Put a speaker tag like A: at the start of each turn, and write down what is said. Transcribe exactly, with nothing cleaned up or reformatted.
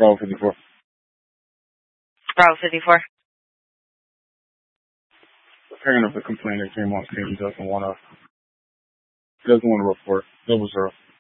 A: Bravo fifty-four.
B: Bravo fifty-four.
A: Picking up the complaint that came on scene. He doesn't want to, he doesn't want to report. Double zero.